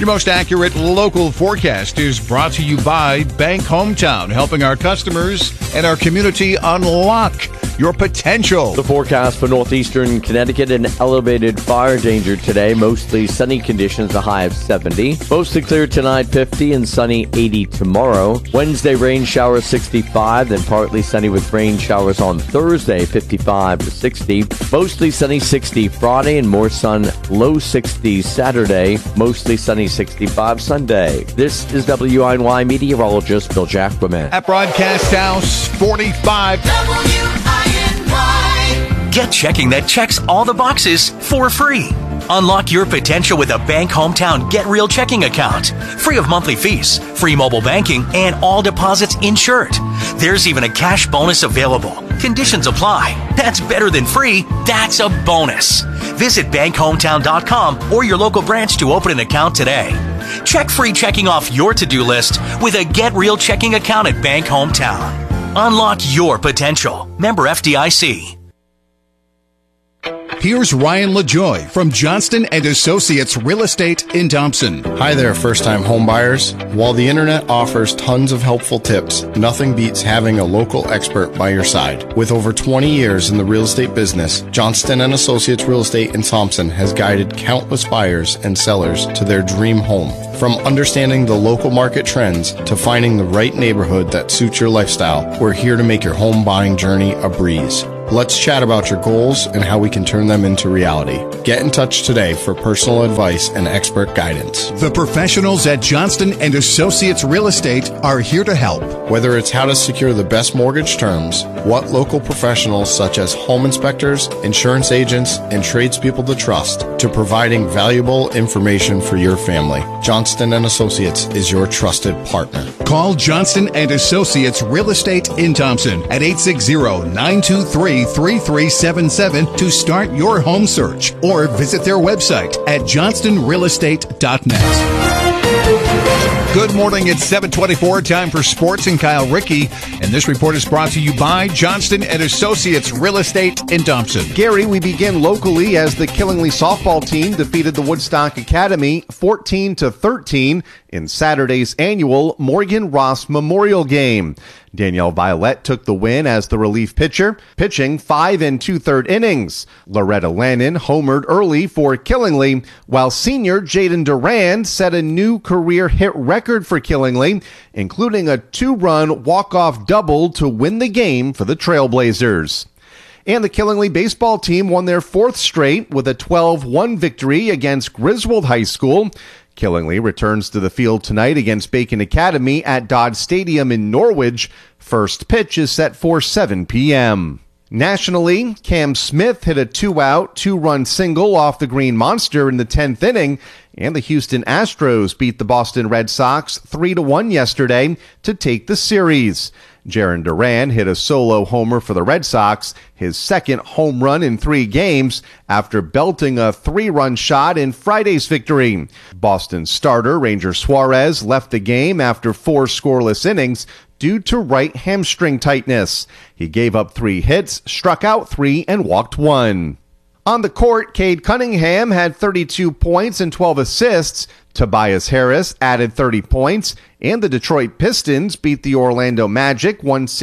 Your most accurate local forecast is brought to you by Bank Hometown, helping our customers and our community unlock your potential. The forecast for northeastern Connecticut, an elevated fire danger today. Mostly sunny conditions, a high of 70. Mostly clear tonight, 50, and sunny 80 tomorrow. Wednesday, rain showers 65, then partly sunny with rain showers on Thursday, 55 to 60. Mostly sunny 60 Friday, and more sun, low 60s Saturday. Mostly sunny 65 Sunday. This is WINY meteorologist Bill Jackman. At Broadcast House 45. WINY. Get checking that checks all the boxes for free. Unlock your potential with a Bank Hometown Get Real checking account. Free of monthly fees, free mobile banking, and all deposits insured. There's even a cash bonus available. Conditions apply. That's better than free. That's a bonus. Visit bankhometown.com or your local branch to open an account today. Check free checking off your to-do list with a Get Real checking account at Bank Hometown. Unlock your potential. Member FDIC. Here's Ryan LaJoy from Johnston & Associates Real Estate in Thompson. Hi there, first-time home buyers. While the internet offers tons of helpful tips, nothing beats having a local expert by your side. With over 20 years in the real estate business, Johnston & Associates Real Estate in Thompson has guided countless buyers and sellers to their dream home. From understanding the local market trends to finding the right neighborhood that suits your lifestyle, we're here to make your home buying journey a breeze. Let's chat about your goals and how we can turn them into reality. Get in touch today for personal advice and expert guidance. The professionals at Johnston & Associates Real Estate are here to help. Whether it's how to secure the best mortgage terms, what local professionals such as home inspectors, insurance agents, and tradespeople to trust, to providing valuable information for your family, Johnston & Associates is your trusted partner. Call Johnston & Associates Real Estate in Thompson at 860-923-3377 to start your home search, or visit their website at johnstonrealestate.net. Good morning, it's 7:24, time for sports, and Kyle Rickey. And this report is brought to you by Johnston & Associates Real Estate in Thompson. Gary, we begin locally as the Killingly softball team defeated the Woodstock Academy 14-13 in Saturday's annual Morgan Ross Memorial Game. Danielle Violette took the win as the relief pitcher, pitching 5 2/3 innings. Loretta Lannon homered early for Killingly, while senior Jaden Durand set a new career hit record for Killingly, including a 2-run walk-off double to win the game for the Trailblazers. And the Killingly baseball team won their 4th straight with a 12-1 victory against Griswold High School. Killingly returns to the field tonight against Bacon Academy at Dodge Stadium in Norwich. First pitch is set for 7 p.m. Nationally, Cam Smith hit a 2-out, 2-run single off the Green Monster in the 10th inning, and the Houston Astros beat the Boston Red Sox 3-1 yesterday to take the series. Jaron Duran hit a solo homer for the Red Sox, his second home run in 3 games, after belting a 3-run shot in Friday's victory. Boston starter Ranger Suarez left the game after 4 scoreless innings due to right hamstring tightness. He gave up 3 hits, struck out 3, and walked 1. On the court, Cade Cunningham had 32 points and 12 assists. Tobias Harris added 30 points, and the Detroit Pistons beat the Orlando Magic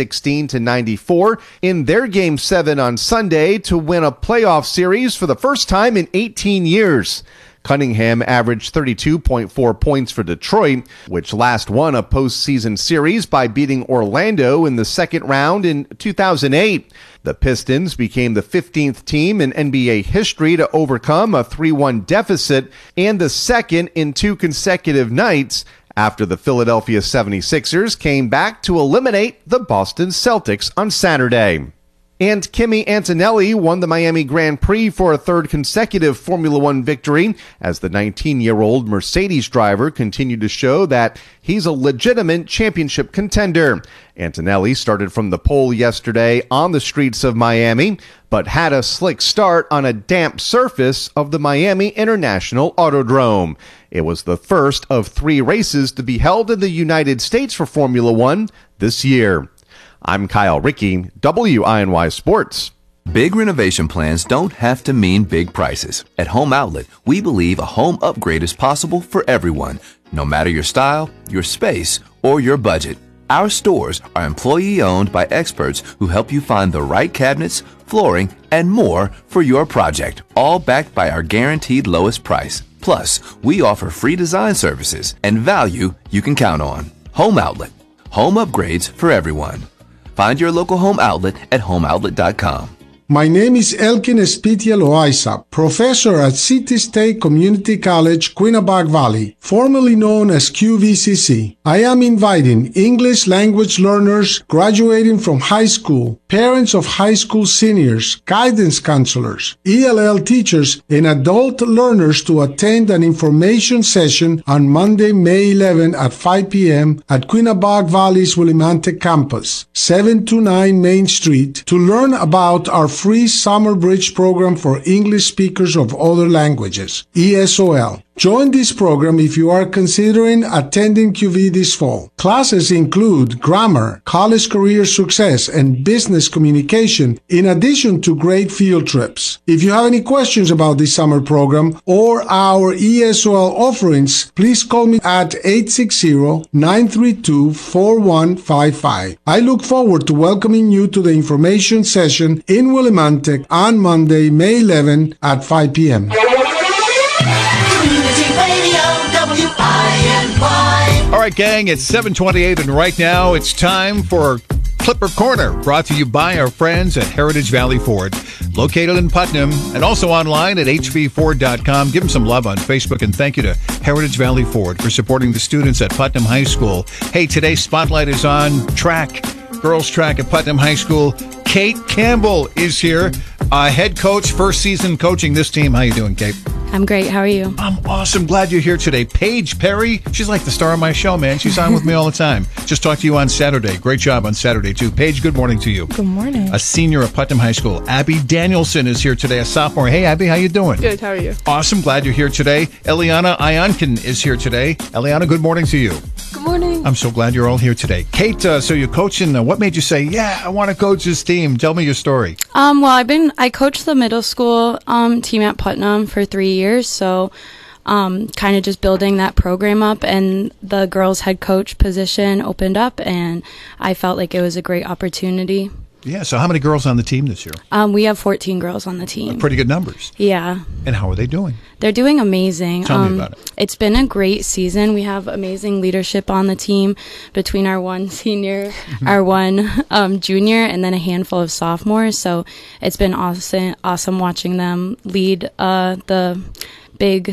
116-94 in their Game 7 on Sunday to win a playoff series for the first time in 18 years. Cunningham averaged 32.4 points for Detroit, which last won a postseason series by beating Orlando in the second round in 2008. The Pistons became the 15th team in NBA history to overcome a 3-1 deficit, and the second in 2 consecutive nights, after the Philadelphia 76ers came back to eliminate the Boston Celtics on Saturday. And Kimi Antonelli won the Miami Grand Prix for a 3rd consecutive Formula One victory as the 19-year-old Mercedes driver continued to show that he's a legitimate championship contender. Antonelli started from the pole yesterday on the streets of Miami, but had a slick start on a damp surface of the Miami International Autodrome. It was the first of 3 races to be held in the United States for Formula One this year. I'm Kyle Rickey, WINY Sports. Big renovation plans don't have to mean big prices. At Home Outlet, we believe a home upgrade is possible for everyone, no matter your style, your space, or your budget. Our stores are employee-owned by experts who help you find the right cabinets, flooring, and more for your project, all backed by our guaranteed lowest price. Plus, we offer free design services and value you can count on. Home Outlet. Home upgrades for everyone. Find your local Home Outlet at homeoutlet.com. My name is Elkin Espitia Loaiza, professor at City State Community College, Quinnipiac Valley, formerly known as QVCC. I am inviting English language learners graduating from high school, parents of high school seniors, guidance counselors, ELL teachers, and adult learners to attend an information session on Monday, May 11 at 5 p.m. at Quinnipiac Valley's Willimantic campus, 729 Main Street, to learn about our free Summer Bridge program for English speakers of other languages, ESOL. Join this program if you are considering attending QV this fall. Classes include grammar, college career success, and business communication, in addition to great field trips. If you have any questions about this summer program or our ESOL offerings, please call me at 860-932-4155. I look forward to welcoming you to the information session in Willimantic on Monday, May 11 at 5 p.m. All right, gang, it's 7:28, and right now it's time for Clipper Corner, brought to you by our friends at Heritage Valley Ford, located in Putnam and also online at hvford.com. Give them some love on Facebook, and thank you to Heritage Valley Ford for supporting the students at Putnam High School. Hey, today's spotlight is on track, girls track at Putnam High School. Kate Campbell is here, head coach, first season coaching this team. How you doing, Kate? I'm great. How are you? I'm awesome. Glad you're here today. Paige Perry, she's like the star of my show, man. She's on with me all the time. Just talked to you on Saturday. Great job on Saturday, too. Paige, good morning to you. Good morning. A senior at Putnam High School. Abby Danielson is here today, a sophomore. Hey, Abby, how you doing? Good. How are you? Awesome. Glad you're here today. Eliana Ionkin is here today. Eliana, good morning to you. Good morning. I'm so glad you're all here today. Kate, so you're coaching. What made you say, yeah, I want to coach this team? Tell me your story. Well, I coached the middle school team at Putnam for 3 years, so kind of just building that program up, and the girls head coach position opened up, and I felt like it was a great opportunity. Yeah, so how many girls on the team this year? We have 14 girls on the team. Pretty good numbers. Yeah. And how are they doing? They're doing amazing. Tell me about it. It's been a great season. We have amazing leadership on the team between our one senior, our one junior, and then a handful of sophomores. So it's been awesome watching them lead the big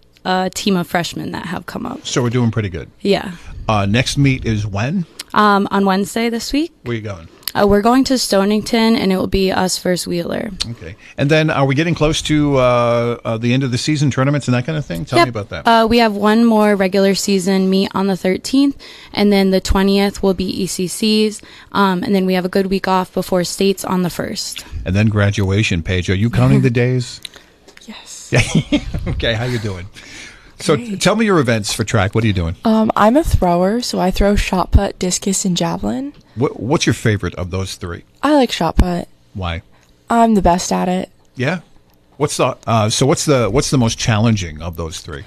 team of freshmen that have come up. So we're doing pretty good. Yeah. Next meet is when? On Wednesday this week. Where are you going? We're going to Stonington, and it will be us versus Wheeler. Okay. And then are we getting close to the end of the season tournaments and that kind of thing? Tell me about that. We have one more regular season meet on the 13th, and then the 20th will be ECCs, and then we have a good week off before states on the 1st. And then graduation, Paige. Are you counting the days? Yes. Okay, how you doing? So tell me your events for track. What are you doing? I'm a thrower, so I throw shot put, discus, and javelin. What's your favorite of those three? I like shot put. Why? I'm the best at it. Yeah. What's the most challenging of those three?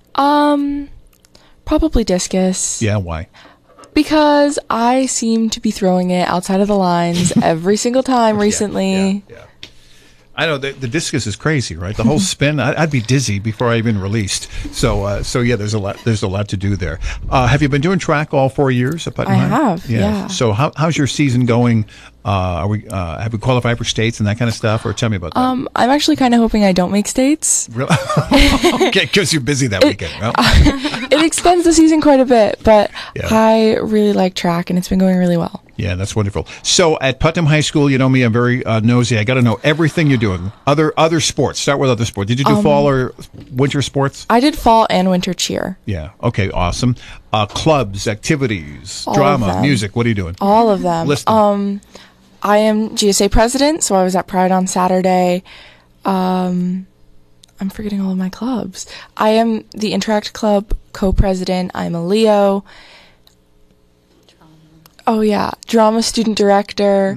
Probably discus. Yeah. Why? Because I seem to be throwing it outside of the lines every single time recently. Yeah. I know the discus is crazy, right? The whole spin. I'd be dizzy before I even released. So yeah, there's a lot to do there. Have you been doing track all 4 years at Putnam High? I have. Yeah. So how's your season going? Have we qualified for states and that kind of stuff? Or tell me about that. I'm actually kind of hoping I don't make states. Really? Okay, because you're busy that weekend. Well. It extends the season quite a bit, but yeah. I really like track, and it's been going really well. Yeah, that's wonderful. So at Putnam High School, you know me, I'm very nosy. I got to know everything you're doing. Other sports. Start with other sports. Did you do fall or winter sports? I did fall and winter cheer. Yeah. Okay. Awesome. Clubs, activities, All drama, music. What are you doing? All of them. List them. I am GSA president, so I was at Pride on Saturday. I'm forgetting all of my clubs. I am the Interact Club co-president. I'm a Leo. Oh, yeah. Drama student director.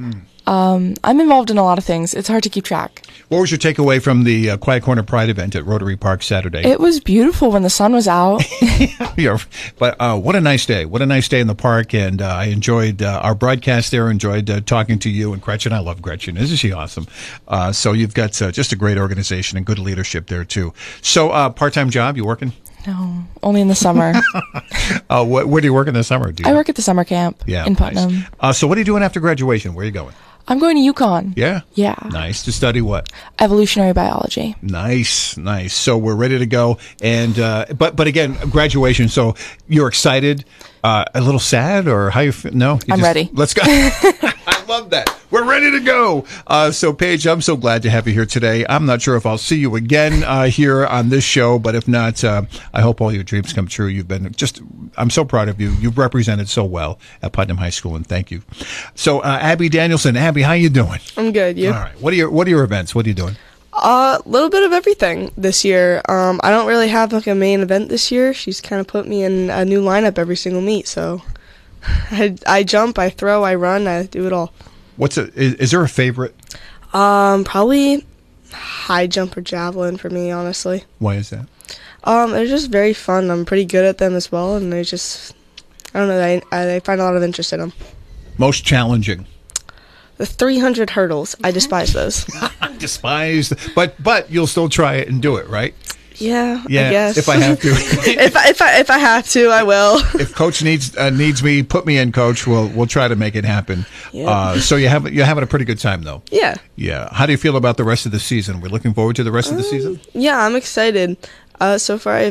I'm involved in a lot of things. It's hard to keep track. What was your takeaway from the Quiet Corner Pride event at Rotary Park Saturday? It was beautiful when the sun was out. Yeah, but what a nice day. What a nice day in the park. And I enjoyed our broadcast there, enjoyed talking to you and Gretchen. I love Gretchen. Isn't she awesome? So you've got just a great organization and good leadership there, too. So part-time job, you working? No, only in the summer. Where do you work in the summer? I work at the summer camp in Putnam. Nice. So what are you doing after graduation? Where are you going? I'm going to UConn. Yeah? Yeah. Nice. To study what? Evolutionary biology. Nice. So we're ready to go. And but again, graduation. So you're excited, a little sad, or how you feel? No? I'm ready. Let's go. I love that. We're ready to go. So Paige, I'm so glad to have you here today. I'm not sure if I'll see you again here on this show, but if not, I hope all your dreams come true. I'm so proud of you. You've represented so well at Putnam High School, and thank you. So Abby Danielson, Abby, how you doing? I'm good. You? All right. What are your events? What are you doing? A little bit of everything this year. I don't really have like a main event this year. She's kind of put me in a new lineup every single meet, so I jump, I throw, I run, I do it all. Is there a favorite? Probably high jump or javelin for me, honestly. Why is that? They're just very fun. I'm pretty good at them as well, and I don't know, I find a lot of interest in them. Most challenging? The 300 hurdles. I despise those. Despised, but you'll still try it and do it, right? Yeah, I guess. If I have to. if I have to, I will. If Coach needs me, put me in, Coach. We'll try to make it happen. Yeah. So you're having a pretty good time, though. Yeah. Yeah. How do you feel about the rest of the season? We're looking forward to the rest of the season. Yeah, I'm excited. So far,